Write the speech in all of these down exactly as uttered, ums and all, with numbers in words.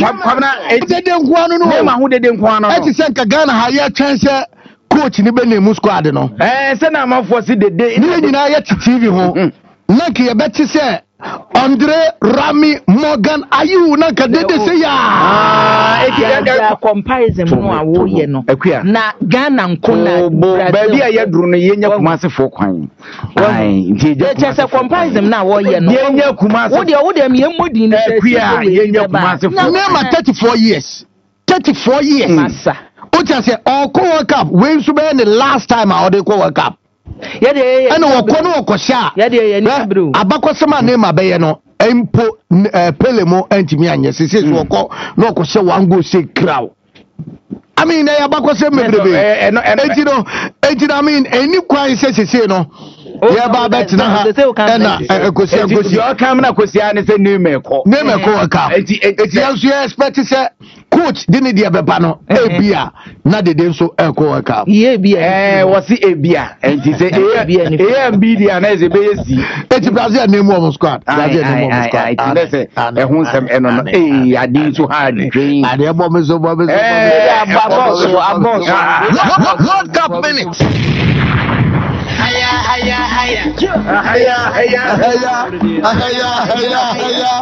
kwabna dede nkwano no ma hu dede nkwano e ti se nka Ghana ha ya twense coach ni be nemu squad no eh se na amafo si dede ni nyina ya T V ho na ke ye beti se Andre Rami Morgan Ayew na ka dede se ya ah e ti comparison no awo ye no na Ghana nko na Brazil ba bia duru no yenya Kumasi fo kwan ai nti je se comparison na awo ye no yenya Kumasi wo de wo de me yemodi ni se yenya Kumasi fo na thirty-four years thirty-four years massa o ti say o ko World Cup we nso be the last time I dey ko World Cup ye de ana wo ko no ko sha ye de ye ni bro abakosema na ma be ye no empo Pele mo antimi anye sese so ko no ko sha one go say crow I mean eh abakosema mebrebe enti no enti I mean any kwan sese no yeah ba betina ha na ekosi ekosi o kam na kosi ane se ne meko ne meko ka enti enti yanso you expect say coach dini dia beba no ebia na dede nso eko ka ye bia eh wasi ebia enti se e am dia na ze be yesi enti Brazil name of squad Brazil name of squad enti se e hu nsem eno no eh adi so hard dream ade bo me so bo me so eh abo so abo World Cup minutes Haya haya haya haya haya haya haya haya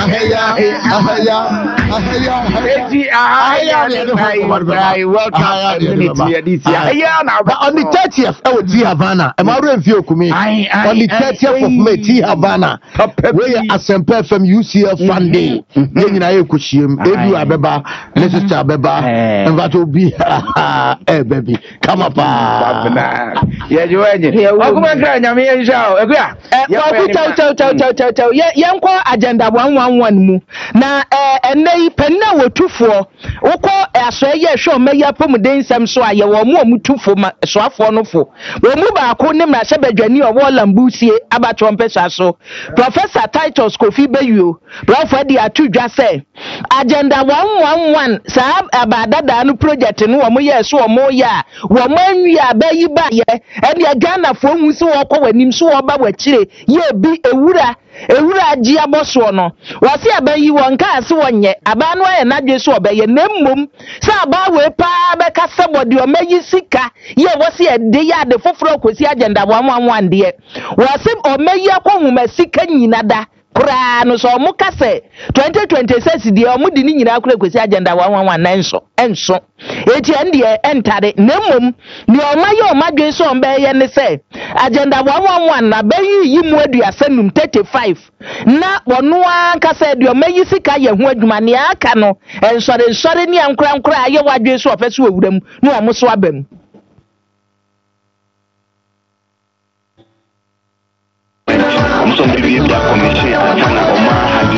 haya haya eti haya haya welcome community this year haya na on the thirtieth e wo T Havana e ma ro enfi okumi on the thirtieth of May T Havana we Asempa F M U C L Sunday ye nyina ye kuchiem edu abeba Leicester abeba envato bi eh baby come up babna ye jo enye akuma kra nyame ye nshao ekua wa ku tau tau tau tau tau tau ye yenko agenda one one one mu na eh enei penna wotufo wokọ aso ye hwe omeya pomuden nsem so aye wo mu omutufo so afo no fo wo mu ba ko ne mra sebadwani owo lambusie abato mpesa so Professor Titus Kofi Bayuo Prof di atudwa se agenda one one one sa abadada no project no wo mu ye so wo mu ya wo manwi abayi ba ye ene Ghana fo hu se wo kọ wanim so wo ba wakire ye bi ewura ewura agi aboso no wase abayi won ka ase wonye aba no aye nadwe so obeye nemmom sa aba we pa be ka se bodi o mayi sika ye wase ede ya de foforo kosi agenda one one one de wase o mayi akohuma sika nyina da kura no so mo ka se twenty twenty-six de o mo di ni nyina akura kosi agenda one one one nanso enso eti ende entare nemmom ni o mayi o madwe so mbe ye ne se agenda one one one na bayi yi mu aduasanum thirty-five na wono anka se de o mayi sika ye ho adwuma ne aka no ensore ensore ni ankura ankura aye wadwe so ofese owuram no o mo so abam so maybe if you are commission Asana Oma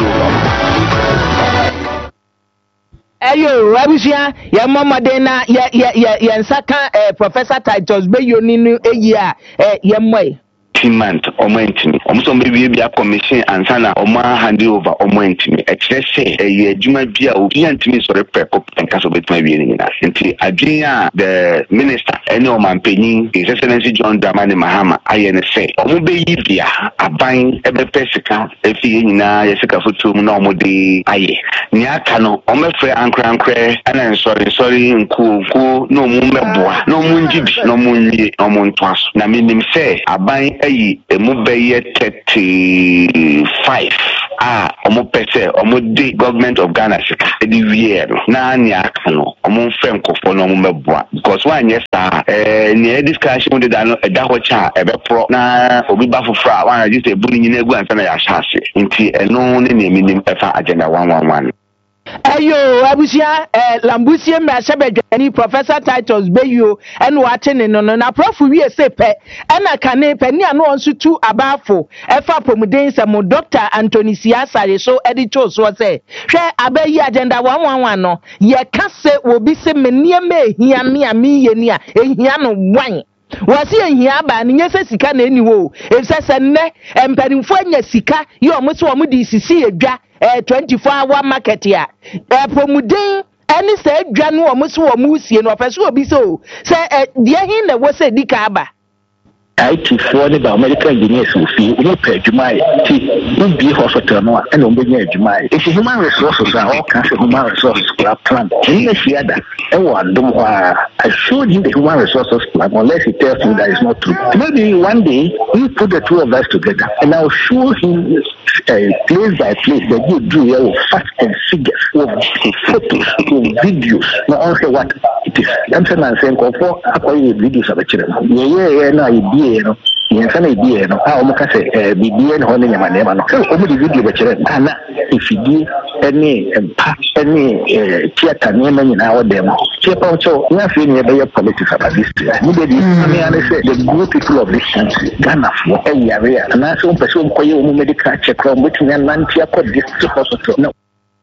ayo abusia ya mama de na ya ya ya nsaka eh, Professor Titus Bayuo ni no eyi a eh, ye moy month omentimi omso maybe be a commission ansana oma hand over omentimi exercise e adwuma bia obi antimi so repeko penka so betuma wie ni na nti adwenya the minister ene o mampanyin his excellency John Dramani Mahama ayene say omo be yi bia aban ebe pesika efi nyina yesika foto mu na omo de aye ni aka no omo frɛ ankra ankra ana sorry sorry nku nku no mu meboa no mu ngibi no mu nwie no mu ntwaso na minim say aban emu beye thirty-five ah omo pese omo de government of Ghana sika edi wie no na anya no omo mfem kofo no omo meboa because one yes eh ne discussion de da no da ho cha ebe pro na obi ba fofra one just e buni nyina egu ansa na ya shase nti eno ne ne minim efa agenda one one one ayo abusia eh lambusie mra sebedwani Professor Titus Bayuo ene watene no no na prof wie sepe ena kane pani ano onsu tu abafo efa pomuden sam Doctor Anthony Siasare so editor so say hwe abayi agenda one one one no ye ka se obi se meniema ehia me ami ye ni a ehia no wan wasi ehia ba ne nyese sika na eniwo efsese nne empanimfo anya sika ye omuso omu di sisi edwa eh twenty-four hour market ya eh pomuden ani se edwa no omuso omu sie no opeso obi so se de hin na wo se dika aba I T for the biomedical engineers who feel no pay Jumai, no be hospital, and Obey Jumai. If human resources are all kinds of human resources plan, in the Fiada, I showed him the human resources plan unless he tells me that is not true. Maybe one day we put the two of us together and I'll show him uh, place by place that you do here with facts and figures, with photos, with videos. Now, also what it is. I'm saying, I'm saying, I call you videos of the children. Yeah, yeah, yeah, no, idea, you know. Yes, an idea, no. How much I say, be being holding my name, no. So, only video, but and if you do any any theater name in our demo, so nothing about your politics about this. You did it, the good people of this country, Ghana for a area, and I saw person for you medical check on which we are not here for this hospital. No.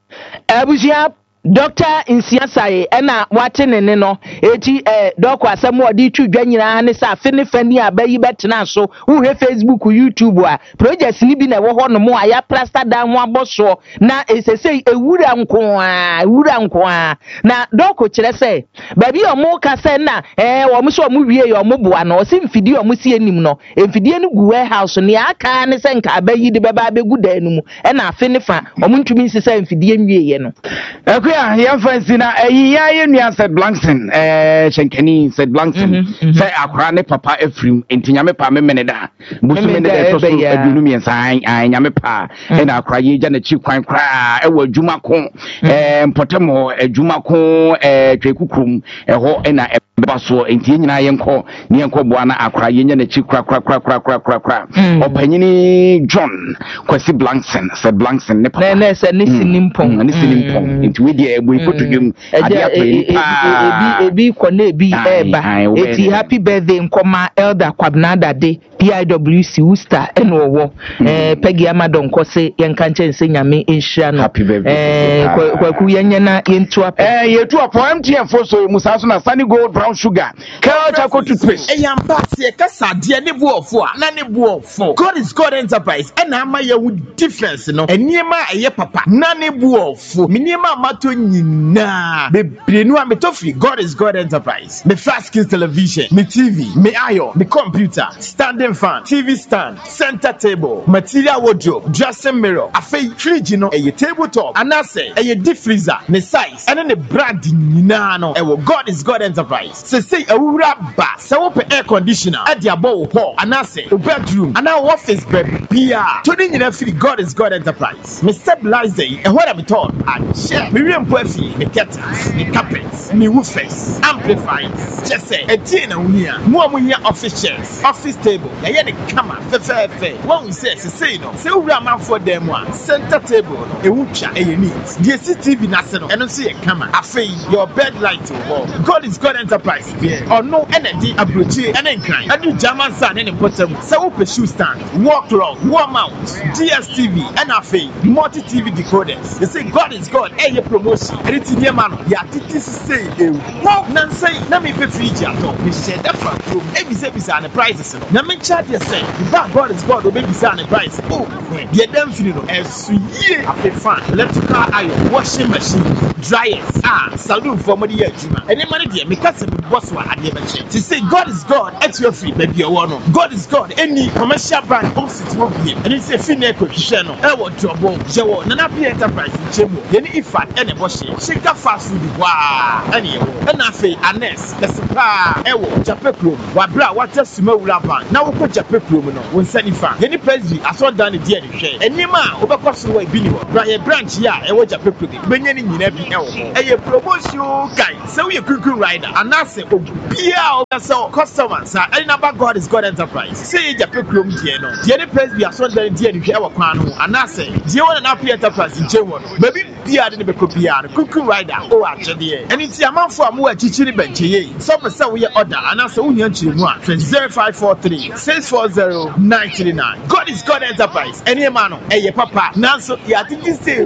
Abuja Doctor Insiasai ena wate nene no eti eh doko asem odi twudwa nyina ne sa fe ne fani abayi betena so wo he Facebook YouTube a project ni bi na wo ho no mo aya plaster dan ho aboso na esese ewura nko a ewura nko a na doko kire se ba bi o mo ka se na eh wo mo so mo wie yo mo boa na o se mfidi o mo sie nim no mfidi no gu warehouse ne aka ne se nka abayi de beba abegu dan no mu ena afe ne fa o mo ntumi nsese mfidi enwie ye no yeah, yeah, fancy na eh yeah yeah said Blankson eh Shenkani said Blankson say akra ne papa efrim enti nyame pa me meneda busu meneda to so adunu mi nsan an nyame pa e na akra ye gya na chi kwan kra e wa adwuma ko eh mpotemo adwuma ko eh twekukrum e ho e na baso enti nyina ye nko ne nko boa na akra ye nya na chi kra kra kra kra kra kra kra opanyini John Kwesi Blankson said Blankson ne papa ne se ne sinimpon ne sinimpon enti we dey we put to him adia play ebi ebi kona ebi eba eti happy birthday nkoma elder Kwabnada de P I W C Worcester eno wo eh Peggy Amadon kose yenka nche nyame enhia no happy birthday eh kwaku yenye na yentu apa eh yetu apa M T N for so musaso na Sunny Gold brown sugar culture ko toothpaste eh yamba se kasa de ne buofo a na ne buofo God is God Enterprise e na ama ye difference no eniema eye papa na ne buofo miniema amato nyina bebre no ametofi God is God Enterprise me flat screen television me T V me iron me computer standing fan T V stand center table material wardrobe dressing mirror afei fridge no eye tabletop anase eye deep freezer ne size ene ne brand nyina no ewo God is God Enterprise se say awura ba se wo pe air conditioner e dia bo ho anase bedroom ana office bia to ni nyina free God is God Enterprise me stabilizer e ho na me talk and share me wiem poafi me curtains me carpets me woofers amplifiers just say e tie na wunia mo amunya officials office table ya ye ne kama fe fe fe won say se say no se wura manfo dem a center table no e wutwa e neat the C C T V na se no eno so ye kama afei your bed light wo God is God Enterprise yeah or no energy abrochi ene nkran adu German san ne bottom se wo pe shoe stand wall clock wall mount D S T V and afei multi T V decoders they say God is God e ye promotion ene ti die man ya titi say e wo nan say na me pe fridge ato me share that from room e bi say bi say the prices no na me charge you say that God is God obe bi say the price oh the dem feel no esuye afei fan electrical iron washing machine dryers ah saloon for money here juma ene man dey me ka say boss wa ade be che to say God is God at your free baby o no God is God any commercial brand on sit wo bi ene say fi na ekohwehwe no e wo drobo je wo na na P Enterprise chemo ye ni ifa ene bo she shika fast food wa ene ye wo na afei anes the spa e wo japekrom wa bra wa tasuma wura ban na wo ko japekrom no wo nsani fa ye ni president aso dan ne die ne hwe enima obekwaso wa bi ni wo bra ye branch ya e wo japekrom benye ni nyina bi e wo e ye promotion guy so we kuku rider anase obia so customers and number God is God Enterprise say japekrom die no die ni president aso dan die ne hwe e wo kwan no anase die wo na P Enterprise je wo no baby bia de ne bekopia no kuku rider o achede eni ti amanfo amu achichiri benche ye so me say we order anase wo nya chire mu a zero five four three six four zero nine three nine God is God Enterprise eni ma no eye papa nanso ya titi say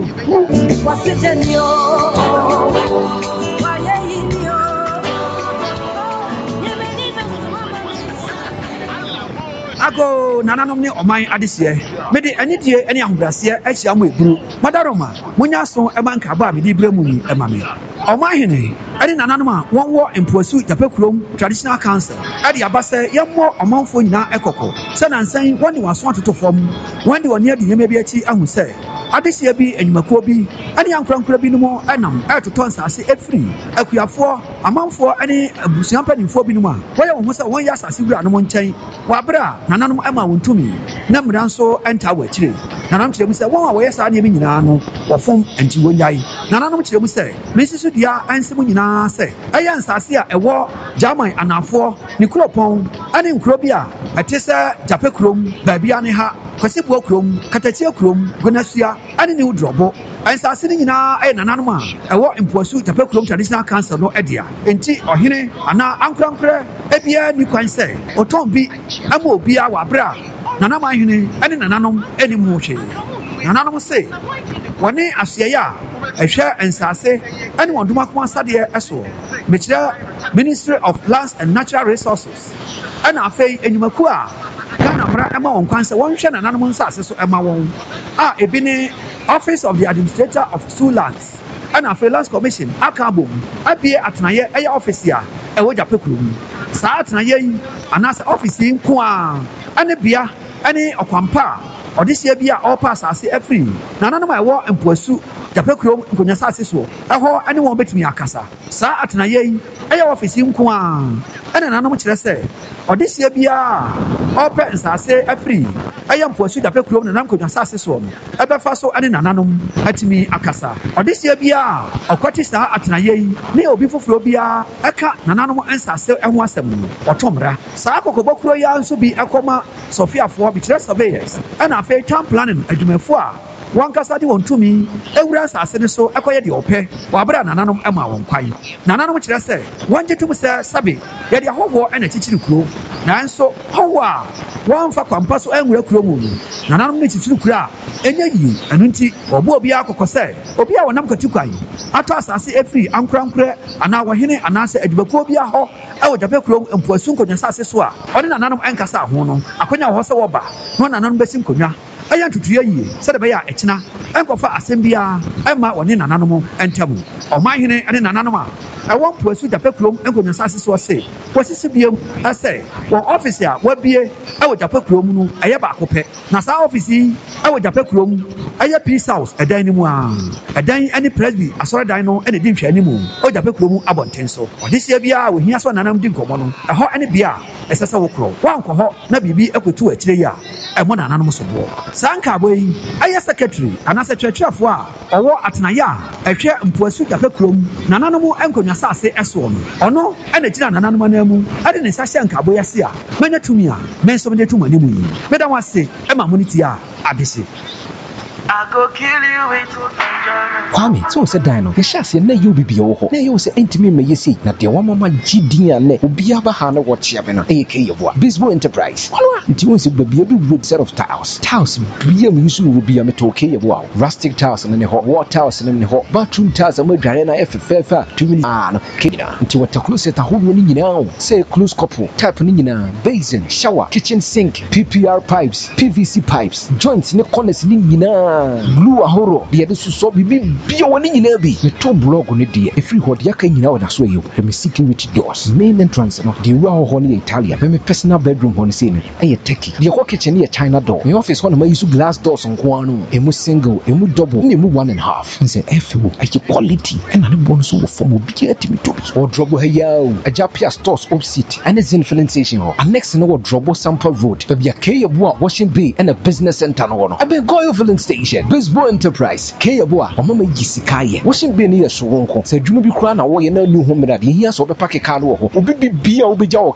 Ago nananom ne oman adehye mede anidie ene ahobrase ahia mo eburu madaroma munya so emanka ba mede bremu ni emame oman hene ɛne nananom a wɔn wɔ mpoasu Japekurom traditional council ɛde aba sɛ yɛmmɔ ɔmanfoɔ nyinaa ɛkɔkɔ sɛ nansan wɔn de wɔn aso atoto fam wɔn de wɔn adi nneɛma bi akyi ahu sɛ adehyia bi enyumakuo bi ɛne ankorankora bi no mu ɛnam ɛtotɔ nsase efiri akuafoɔ amanfoɔ ɛne abusua mpanimfoɔ bi no mu a wɔyɛ wɔn ho sɛ wɔn yɛ asase wura no mo nkyɛn wɔ abere a nananom ɛma wɔn tumi na mmira nso ɛntaa wɔ akyire nananom kyerɛ mu sɛ wɔn a wɔyɛ saa nneɛma nyinaa no wɔfom nti wɔn nyae nananom kyerɛ mu sɛ mensiso dua ɛnsɛm nyinaa sɛ ɛyɛ nsase a ɛwɔ German anafoɔ ne kuropɔn ɛne nkuro bi a ɛte sɛ Japekurom baabi ane ha Kwasibuo kurom Katatia kurom Gonasua ɛne ne Udrobo nsase ne nyinaa ɛyɛ nananom a ɛwɔ mpoasu Japekurom traditional council no ɛdea enti ɔhene anaa ankorankora ebia ni kwan sɛ ɔtɔn bi ama obia wɔ abere a nanam ahene ɛne nananom ɛne mu hwee nananom se wɔne asoɛyɛ a ɛhwɛ nsase ɛne wɔn dumakoma sadeɛ ɛso mekyerɛ Ministry of Lands and Natural Resources ɛna afei enyumaku a Ghana mara ɛma wɔn kwan sɛ wɔnhwɛ nananom nsase so ɛma wɔn a ebi ne Office of the Administrator of Two Lands ɛna afei Lands Commission aka abom abie atenaeɛ ɛyɛ office a ɛwɔ Japekurom saa atenaeɛ yi anaasɛ office yi nko a ɛne bea ɛne ɔkwampa a ɔde hyia bi a ɔrepa asase afiri nananom a ɛwɔ mpoasu Japekurom nkonya asase so ɛhɔ ɛne wɔn betumi akasa saa atenaeɛ yi ɛyɛ office yi nko a ɛna nananom kyerɛ sɛ ɔde hyia bi a ɔpɛ nsase afiri ɛyɛ mpoasu Japekurom nanam nkonya asase so no ɛbɛfa so ɛne nananom atumi akasa ɔde hyia bi a ɔkɔte saa atenaeɛ yi ne obi foforɔ bi a ɛka nananom nsase ɛho asɛm no ɔtɔmra saa kɔkɔbɔkuro yi nso bi ɛkɔma Sofiafoɔ bi kyerɛ surveyors ɛna afei town planning adwumafoɔ a wɔn kasa de wɔn tumi ewura asase no so ɛkɔyɛ deɛ ɔpɛ wɔ abere a nananom ɛma wɔn kwan nananom kyerɛ sɛ wɔn gye tum sɛ sabe yɛde ahɔhoɔ ɛna kyikyiri kuro nanso hɔhoɔ a wɔmfa kwampa so ɛnwura kuro mu no nananom ne kyikyiri kuro a ɛnyɛ yie ɛno nti ɔbɔ obiara kɔkɔ sɛ obi a wɔnam kati kwan atɔ asase efiri ankorankora anaa wɔhene anaasɛ adwumakuo bi ahɔ ɛwɔ Japekurom mpoasu nkonnwa asase so a ɔne nananom ɛnkasa ho no akonnwa wɔ hɔ sɛ wɔba na nananom bɛsi nkonnwa ɛyɛ ntutuya yie sɛde bɛyɛ a ɛkyina ɛnkɔfa asɛm biara ɛma wɔne nananom ɛntam ɔmanhene ne nananom a ɛwɔ mpoasu Japekurom nkonnwa asase so ɔse wɔsisi biem ɛsɛ wɔn ɔfise a wɔabie ɛwɔ Japekurom no ɛyɛ baako pɛ na saa ɔfise yi ɛwɔ Japekurom ɛyɛ Peace House ɛdan no mu a ɛdan ɛne Presby asɔredan no ɛna di nhwɛanim ɛwɔ Japekurom abɔnten so ɔde hyia biara wɔhia so nanam di nkɔmmɔ no ɛhɔ ɛne bea a ɛsɛ sɛ wɔkorɔ wɔankɔ hɔ na biribi ɛkɔtu akyire yi a ɛmɔ nananom so boɔ saa nkaabɔ yi ɛyɛ secretary anaasɛ kyerɛkyerɛfoɔ a ɔwɔ atenaeɛ a ɛhwɛ mpoasu Japekurom nananom nkonnwa asase ɛsoɔ no ɔno ɛna gyina nananom anan mu ɛde ne nsa hyɛ nkaabɔ yi ase a mɛnya tumi a mɛ nso mɛde tumi anim yi mɛda wɔn ase ɛma mo ne tie a adehye Kwame, so said Dino, the chassis and you be your nay, you say, intimate me, you see, that the woman G D and Ubiabahana watch Yabana, A K of what? Bisbo Enterprise. It was a baby good set of tiles. Tiles, be a musu will be a metal K of wow. Rustic tiles and then hot water tiles and then hot bathroom tiles and Diana F. Fair, two million Kina, until what a close at a whole running now. Say a close couple, tap nina, basin, shower, kitchen sink, P P R pipes, P V C pipes, joints in the corners, nina. Glue a horror, the other so be be one in Elby. The top blog on it, dear. Every what yaka in our sway you, the security doors, main entrance, the raw honey Italian, and my personal bedroom on the scene, and a techie. The whole kitchen near China door. My office one of my use glass doors on Guano, a mu single, a mu double, and a mu one and a half. And say, F U, a quality, and I'm one so for will be at me too. Or trouble hey yo, a Japia stores opposite, and a zen filling station, and next in our trouble sample road, but be a K of what washing bay and a business center. I been going filling station. Bisbo Enterprise, Kayabua, or Mama Gisikaye, washing be near Suronko, said you may be crying away and a new home that he has over Paki Kano, or be be be